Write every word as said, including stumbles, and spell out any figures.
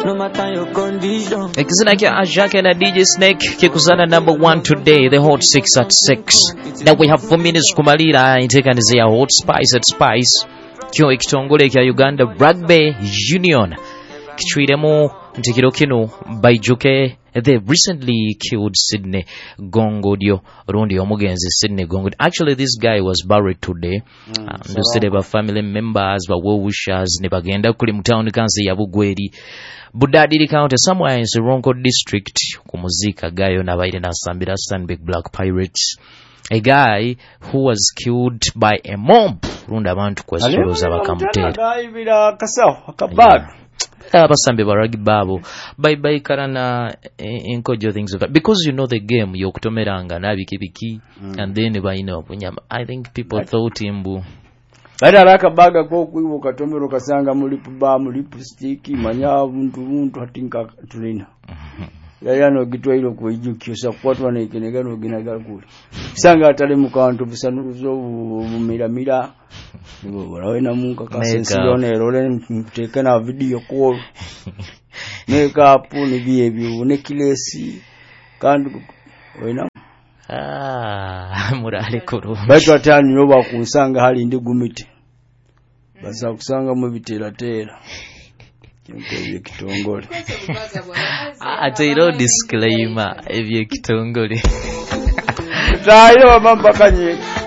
no matter your condition. Ekizina kya Ajake na D J Snake kikuzana number one today, the Hot six at six. Now we have four minutes kumalira intekanize ya Hot Spice at Spice. Kyo ekitongole kya Uganda Rugby Union kichwiremu ntikiro kino Baijuke. They recently killed Sydney Gongodio rundi omugenzi Sydney Gongodio. Actually this guy was buried today. Mm, um, so they were family members, but well wishers ne bagenda kuli mu town kanse ya Bugweri Budadiri County somewhere in Sironko district kumuzika gayo na baire na Sambira Stanbic Black Pirates. A guy who was killed by a mob rundi abantu kwesoloza bakamutera gaibira kasaho akabado abasambe baragi babo bye bye karana enkojo things of that, because you know the game yokutomeranga nabikibiki mm. and then bayina opunyama. I think people right. thought imbu bali alaka baga ko kuibo katomero kasanga mulipu ba mulipu stick manya buntu buntu hatinka tulina yayano gitwailo ko ijukyosa kwatwa na ikenegano ginaga kuli sanga atale mukantu bisanuzo bumiramira nibo na munka kasensiyone role mteke na video call makeup ni biebi ne kilesi kandi wena ah murale kuru batu atani yoba kunsanga hali ndi gumiti basa kusanga mu bitera tera Kyo kitongole. Atiro disclaimer ebye kitongole. Tayo mamba kanye.